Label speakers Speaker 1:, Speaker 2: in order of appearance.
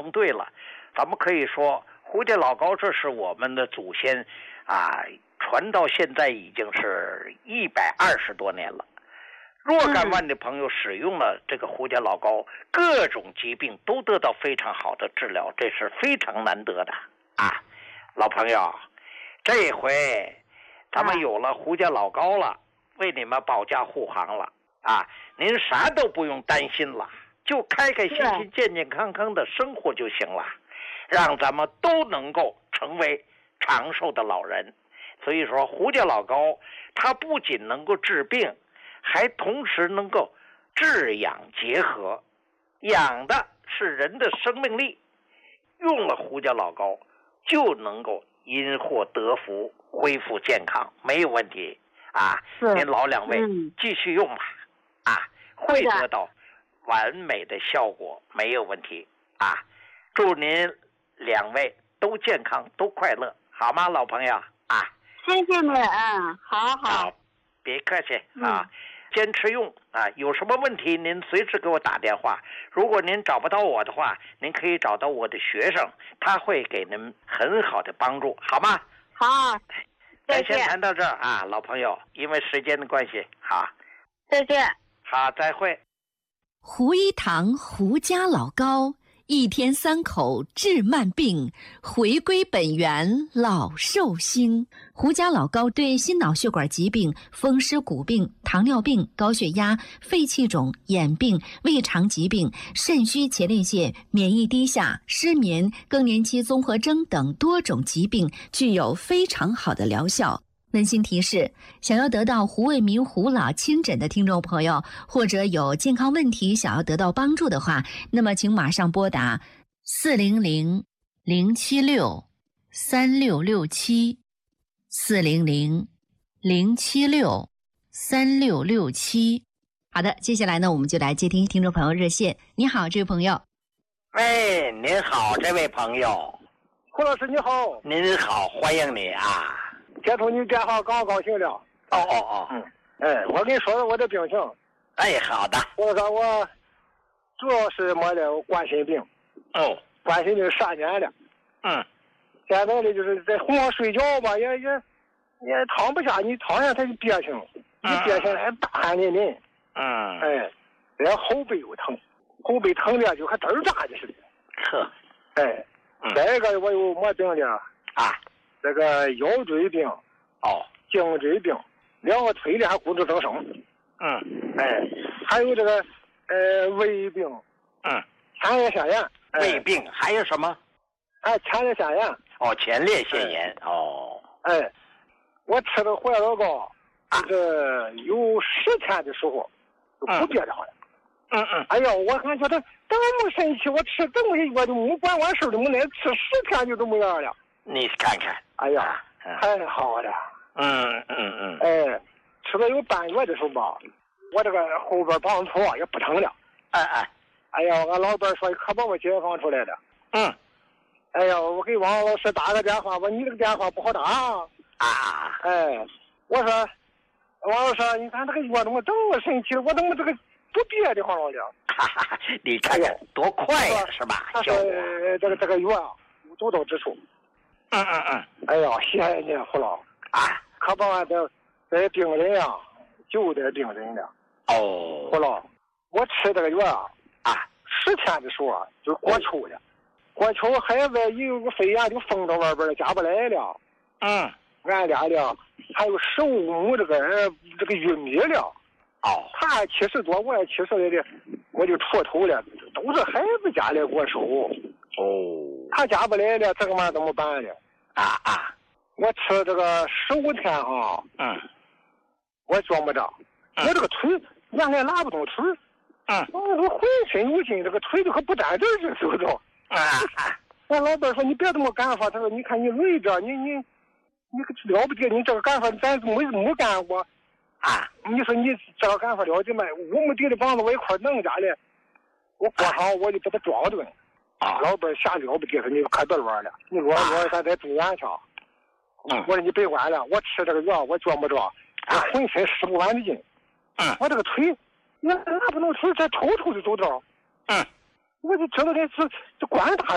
Speaker 1: 成对了。咱们可以说蝴蝶老膏这是我们的祖先传到现在已经是120多年了。若干万的朋友使用了这个蝴蝶老膏，各种疾病都得到非常好的治疗，这是非常难得的啊！老朋友，这回咱们有了蝴蝶老膏了，为你们保驾护航了啊！您啥都不用担心了，就开开心心、健健康康的生活就行了，让咱们都能够成为长寿的老人。所以说，蝴蝶老膏它不仅能够治病，还同时能够治养结合，养的是人的生命力。用了蝴蝶老膏就能够因祸得福，恢复健康，没有问题啊！您老两位继续用吧，会得到完美的效果，没有问题啊！祝您两位都健康，都快乐，好吗，老朋友啊？
Speaker 2: 谢谢你，好，
Speaker 1: 别客气啊。坚持用有什么问题您随时给我打电话。如果您找不到我的话，您可以找到我的学生，他会给您很好的帮助，好吗？
Speaker 2: 好，
Speaker 1: 咱先谈到这儿老朋友，因为时间的关系，好，
Speaker 2: 再见。
Speaker 1: 好，再会。
Speaker 3: 胡一堂胡家老膏，1天3口治慢病，回归本源老寿星。胡家老膏对心脑血管疾病、风湿骨病、糖尿病、高血压、肺气肿、眼病、胃肠疾病、肾虚前列腺、免疫低下、失眠、更年期综合征等多种疾病具有非常好的疗效。温馨提示：想要得到胡卫民胡老亲诊的听众朋友，或者有健康问题想要得到帮助的话，那么请马上拨打400-076-3667，400-076-3667。好的，接下来呢，我们就来接听听众朋友热线。你好，这位朋友。
Speaker 1: 喂，您好，这位朋友。
Speaker 4: 胡老师你好。
Speaker 1: 您好，欢迎你啊。
Speaker 4: 接通你电话刚高兴了。我跟你说说我的病情。
Speaker 1: 好的。
Speaker 4: 我说我主要是么的冠心病。冠心病3年了。现在呢就是在床睡觉吧，也躺不下，你躺下它就憋醒，一憋醒来大汗淋漓。然后后背又疼，后背疼的就和针儿扎的似的。再一个我有么病了这个腰椎病，颈椎病，2个腿里还骨质增生。还有这个胃病，前列腺炎。
Speaker 1: 胃病还有什么？
Speaker 4: 前列腺炎。
Speaker 1: 前列腺炎。
Speaker 4: 我吃的胡老膏，就是有10天的时候就不憋着了。我还觉得这么神奇，我吃这么一我就没管完事儿，就没来吃10天就这么样了。
Speaker 1: 你看看，
Speaker 4: 太好了。吃了有半月的时候吧，我这个后边膀突也不疼了。俺老板说可把我解放出来了。我给王老师打个电话，你这个电话不好打。我说王老师，你看这个药怎么这么神奇，我怎么这个不憋的慌了？
Speaker 1: 你看看多快呀，是吧？
Speaker 4: 他说这个药有独到之处。谢谢你胡老可把我这病人救的病人了。胡老，我吃这个药10天的时候就过秋了，过秋孩子有个肺炎就封到外边了，家不来了。俺俩了还有15亩这个玉米了。他70多，我也70来的，我就出头了，都是孩子家来给我收。他家不来了，这个嘛怎么办呢？我吃这个15天我觉不着，我这个腿原来拉不动腿，我浑身有劲，这个腿就可不沾地儿就走。俺老板说你别这么干法，他说你看你累着，你了不得，你这个干法咱没干过。你说你这个干法了解吗？5亩地的房子我一块弄家的，我过上我就把它装顿。老板瞎了不得，说你可别玩了，你乱咱在住院去。我说你别管了，我吃这个药我觉不着，我浑身使不完的劲。我这个腿，那不能腿，这抽抽就走道。我就知道这官大